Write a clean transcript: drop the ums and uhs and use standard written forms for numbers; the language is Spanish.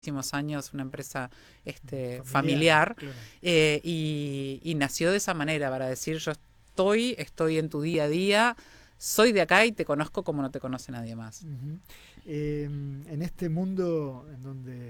muchísimos años, una empresa Familiar, familiar, claro. y nació de esa manera, para decir yo estoy en tu día a día, soy de acá y te conozco como no te conoce nadie más. Ujú. En este mundo en donde